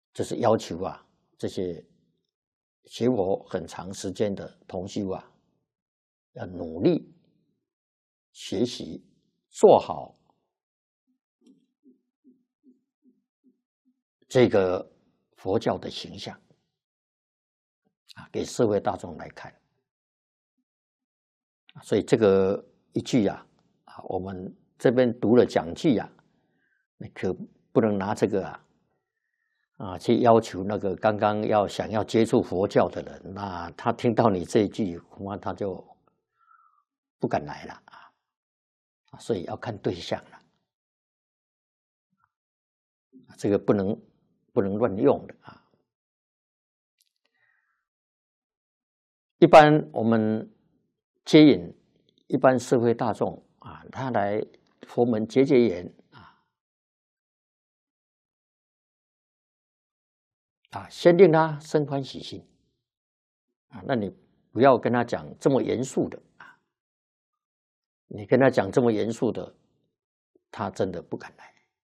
就是要求啊，这些学佛很长时间的同修啊，要努力学习，做好这个佛教的形象啊，给社会大众来看。所以这个一句啊，我们这边读了讲句啊，你可不能拿这个去要求那个刚刚想要接触佛教的人，那他听到你这一句，恐怕他就不敢来了啊。所以要看对象了，这个不能乱用的啊。一般我们接引一般社会大众啊，他来佛门结缘先令他生欢喜心那你不要跟他讲这么严肃的你跟他讲这么严肃的，他真的不敢来。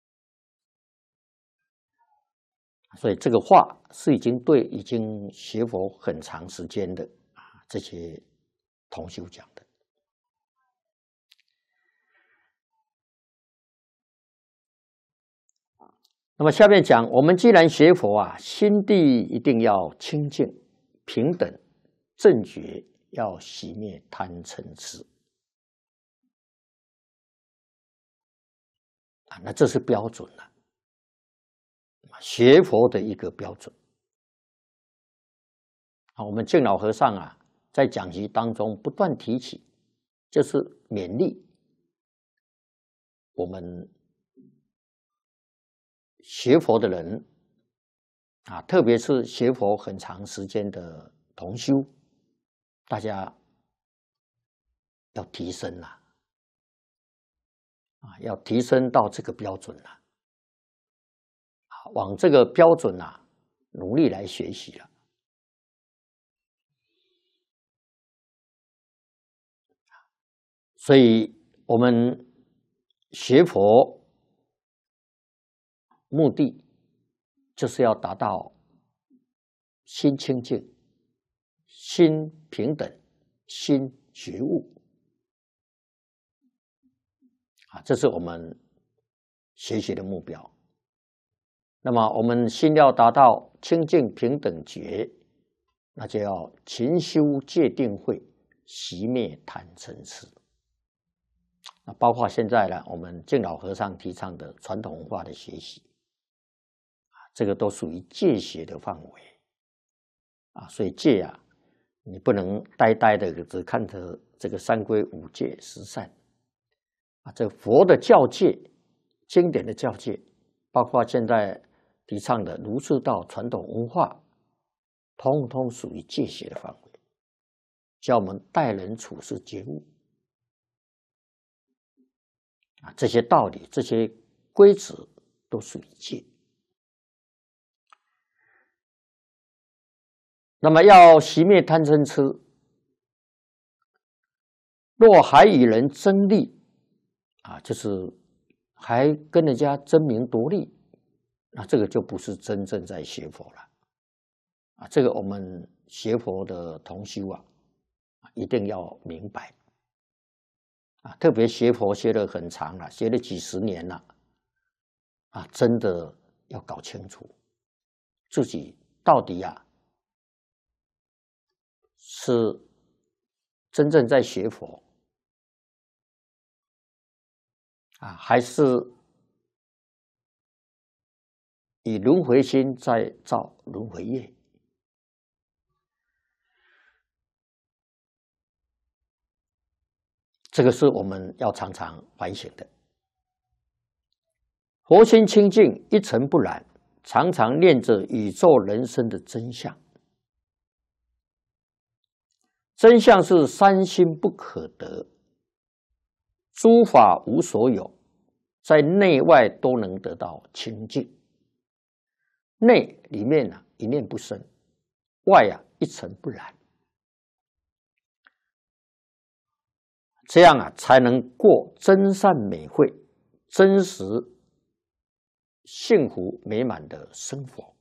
所以这个话是已经对已经学佛很长时间的这些同修讲的。那么下面讲，我们既然学佛心地一定要清净、平等、正觉，要熄灭贪嗔痴那这是标准了，学佛的一个标准我们净老和尚在讲集当中不断提起，就是勉励我们学佛的人特别是学佛很长时间的同修，大家要提升了要提升到这个标准了往这个标准努力来学习了。所以我们学佛目的就是要达到心清净、心平等、心觉悟这是我们学习的目标。那么我们心要达到清净平等觉，那就要勤修戒定慧，熄灭贪嗔痴包括现在我们净老和尚提倡的传统文化的学习这个都属于戒学的范围所以戒你不能呆呆的只看着这个三规五戒十善这佛的教戒，经典的教戒，包括现在提倡的儒释道传统文化，通通属于戒学的范围，教我们待人处事觉悟这些道理、这些规则都属于戒。那么要熄灭贪嗔痴，若还与人争利就是还跟人家争名夺利，那这个就不是真正在学佛了这个我们学佛的同修一定要明白特别学佛学得很长了，学了几十年了真的要搞清楚自己到底是真正在学佛还是以轮回心在造轮回业这个是我们要常常反省的。佛心清净，一尘不染，常常念着宇宙人生的真相。真相是三心不可得，诸法无所有，在内外都能得到清净。内里面一念不生，外一尘不染，这样才能过真善美慧、真实幸福美满的生活。